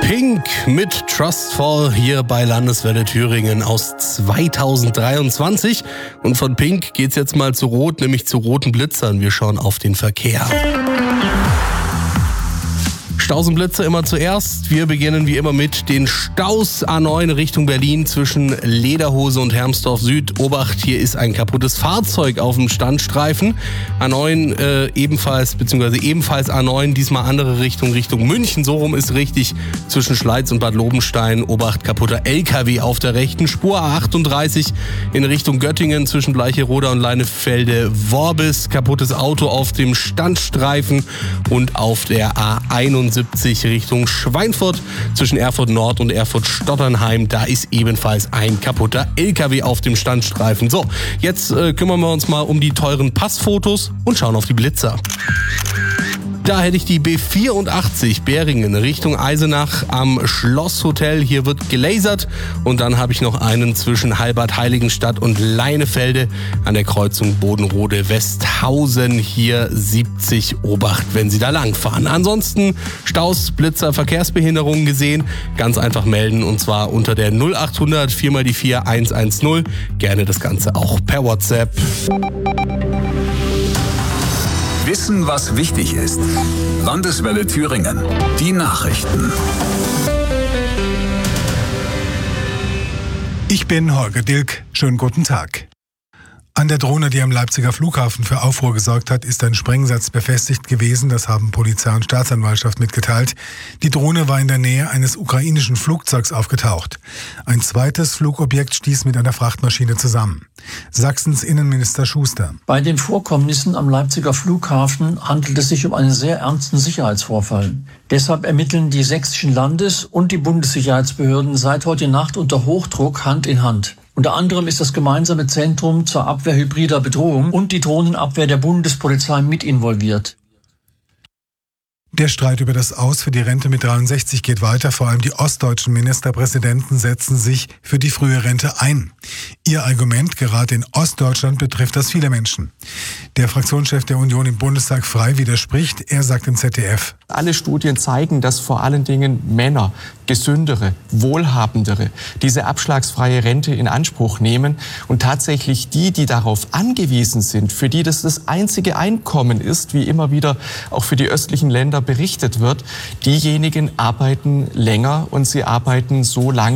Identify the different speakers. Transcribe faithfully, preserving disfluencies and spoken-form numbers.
Speaker 1: Pink mit Trustful hier bei Landeswelle Thüringen aus zweitausenddreiundzwanzig. Und von Pink geht's jetzt mal zu Rot, nämlich zu roten Blitzern. Wir schauen auf den Verkehr. Staus und Blitzer immer zuerst. Wir beginnen wie immer mit den Staus A neun Richtung Berlin zwischen Lederhose und Hermsdorf Süd. Obacht, hier ist ein kaputtes Fahrzeug auf dem Standstreifen. A neun äh, ebenfalls, beziehungsweise ebenfalls A neun, diesmal andere Richtung, Richtung München. So rum ist richtig, zwischen Schleiz und Bad Lobenstein. Obacht, kaputter L K W auf der rechten Spur. A achtunddreißig in Richtung Göttingen zwischen Bleicheroda und Leinefelde-Worbis. Kaputtes Auto auf dem Standstreifen und auf der A einundsiebzig Richtung Schweinfurt zwischen Erfurt Nord und Erfurt Stotternheim. Da ist ebenfalls ein kaputter L K W auf dem Standstreifen. So, jetzt äh, kümmern wir uns mal um die teuren Passfotos und schauen auf die Blitzer. Da hätte ich die B vierundachtzig Beringen Richtung Eisenach am Schlosshotel. Hier wird gelasert. Und dann habe ich noch einen zwischen Halbert-Heiligenstadt und Leinefelde an der Kreuzung Bodenrode-Westhausen. Hier siebzig Obacht, wenn Sie da langfahren. Ansonsten Staus, Blitzer, Verkehrsbehinderungen gesehen. Ganz einfach melden und zwar unter der null achthundert vier mal die vier eins eins null. Gerne das Ganze auch per WhatsApp.
Speaker 2: Wissen, was wichtig ist. Landeswelle Thüringen. Die Nachrichten.
Speaker 3: Ich bin Holger Dilk. Schönen guten Tag. An der Drohne, die am Leipziger Flughafen für Aufruhr gesorgt hat, ist ein Sprengsatz befestigt gewesen. Das haben Polizei und Staatsanwaltschaft mitgeteilt. Die Drohne war in der Nähe eines ukrainischen Flugzeugs aufgetaucht. Ein zweites Flugobjekt stieß mit einer Frachtmaschine zusammen. Sachsens Innenminister Schuster.
Speaker 4: Bei den Vorkommnissen am Leipziger Flughafen handelt es sich um einen sehr ernsten Sicherheitsvorfall. Deshalb ermitteln die sächsischen Landes- und die Bundessicherheitsbehörden seit heute Nacht unter Hochdruck Hand in Hand. Unter anderem ist das gemeinsame Zentrum zur Abwehr hybrider Bedrohung und die Drohnenabwehr der Bundespolizei mit involviert.
Speaker 3: Der Streit über das Aus für die Rente mit dreiundsechzig geht weiter. Vor allem die ostdeutschen Ministerpräsidenten setzen sich für die frühe Rente ein. Ihr Argument, gerade in Ostdeutschland betrifft das viele Menschen. Der Fraktionschef der Union im Bundestag Frei widerspricht. Er sagt im Z D F:
Speaker 5: Alle Studien zeigen, dass vor allen Dingen Männer, gesündere, wohlhabendere, diese abschlagsfreie Rente in Anspruch nehmen. Und tatsächlich die, die darauf angewiesen sind, für die das das einzige Einkommen ist, wie immer wieder auch für die östlichen Länder berichtet wird, diejenigen arbeiten länger und sie arbeiten so lange,